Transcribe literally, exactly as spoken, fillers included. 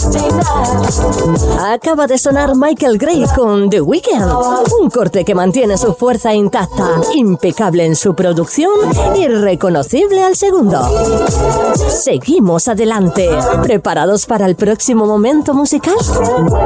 Acaba de sonar Michael Gray con The Weeknd, un corte que mantiene su fuerza intacta, impecable en su producción y reconocible al segundo. Seguimos adelante, ¿preparados para el próximo momento musical?